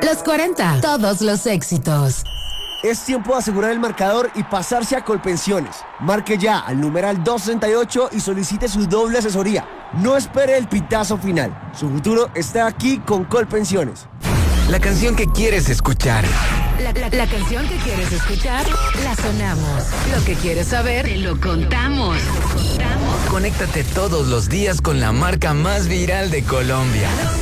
Los 40, todos los éxitos. Es tiempo de asegurar el marcador y pasarse a Colpensiones. Marque ya al numeral 268 y solicite su doble asesoría. No espere el pitazo final. Su futuro está aquí con Colpensiones. La canción que quieres escuchar. La canción que quieres escuchar, la sonamos. Lo que quieres saber, te lo contamos. Conéctate todos los días con la marca más viral de Colombia.